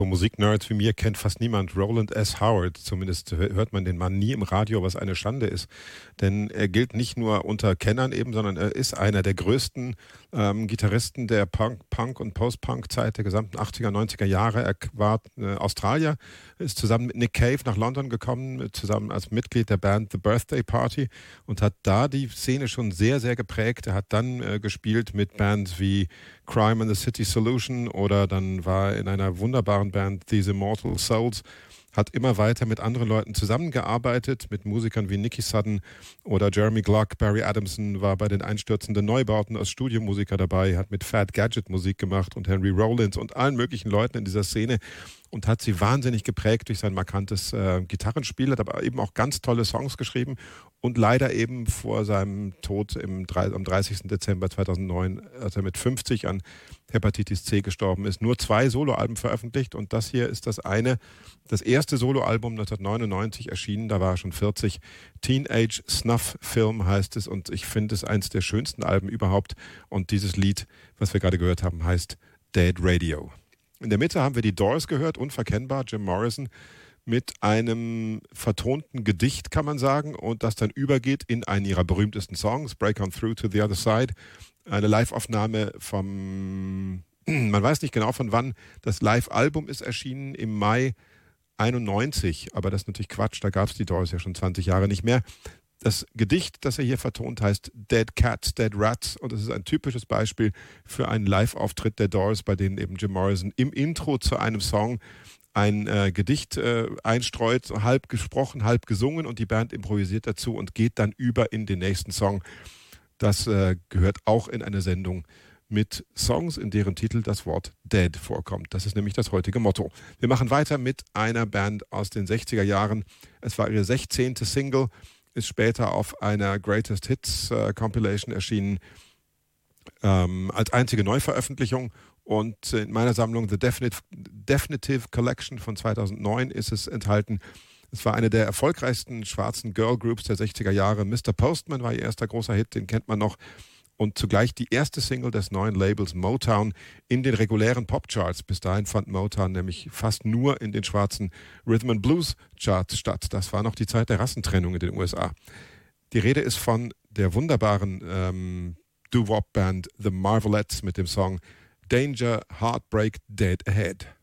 Musiknerds wie mir kennt fast niemand Roland S. Howard. Zumindest hört man den Mann nie im Radio, was eine Schande ist. Denn er gilt nicht nur unter Kennern eben, sondern er ist einer der größten Gitarristen der Punk- und Post-Punk-Zeit der gesamten 80er, 90er Jahre. Er war Australier, ist zusammen mit Nick Cave nach London gekommen, zusammen als Mitglied der Band The Birthday Party und hat da die Szene schon sehr, sehr geprägt. Er hat dann gespielt mit Bands wie Crime and the City Solution oder dann war er in einer wunderbaren Band These Immortal Souls, hat immer weiter mit anderen Leuten zusammengearbeitet, mit Musikern wie Nicky Sudden oder Jeremy Gluck. Barry Adamson war bei den einstürzenden Neubauten als Studiomusiker dabei, hat mit Fat Gadget Musik gemacht und Henry Rollins und allen möglichen Leuten in dieser Szene und hat sie wahnsinnig geprägt durch sein markantes Gitarrenspiel, hat aber eben auch ganz tolle Songs geschrieben und leider eben vor seinem Tod am 30. Dezember 2009, als er mit 50 an Hepatitis C gestorben ist, nur 2 Soloalben veröffentlicht und das hier ist das erste Soloalbum 1999 erschienen, da war er schon 40. Teenage Snuff Film heißt es und ich finde es eins der schönsten Alben überhaupt und dieses Lied, was wir gerade gehört haben, heißt Dead Radio. In der Mitte haben wir die Doors gehört, unverkennbar, Jim Morrison, mit einem vertonten Gedicht, kann man sagen, und das dann übergeht in einen ihrer berühmtesten Songs, Break On Through to the Other Side, eine Live-Aufnahme man weiß nicht genau von wann, das Live-Album ist erschienen im Mai 91, aber das ist natürlich Quatsch, da gab es die Doors ja schon 20 Jahre nicht mehr. Das Gedicht, das er hier vertont, heißt Dead Cats, Dead Rats und es ist ein typisches Beispiel für einen Live-Auftritt der Doors, bei denen eben Jim Morrison im Intro zu einem Song ein Gedicht einstreut, halb gesprochen, halb gesungen und die Band improvisiert dazu und geht dann über in den nächsten Song. Das gehört auch in eine Sendung mit Songs, in deren Titel das Wort Dead vorkommt. Das ist nämlich das heutige Motto. Wir machen weiter mit einer Band aus den 60er Jahren. Es war ihre 16. Single, ist später auf einer Greatest Hits Compilation erschienen, als einzige Neuveröffentlichung. Und in meiner Sammlung The Definitive Collection von 2009 ist es enthalten. Es war eine der erfolgreichsten schwarzen Girl Groups der 60er Jahre. Mr. Postman war ihr erster großer Hit, den kennt man noch. Und zugleich die erste Single des neuen Labels Motown in den regulären Popcharts. Bis dahin fand Motown nämlich fast nur in den schwarzen Rhythm and Blues Charts statt. Das war noch die Zeit der Rassentrennung in den USA. Die Rede ist von der wunderbaren Doo-Wop Band The Marvelettes mit dem Song Danger, Heartbreak, Dead Ahead.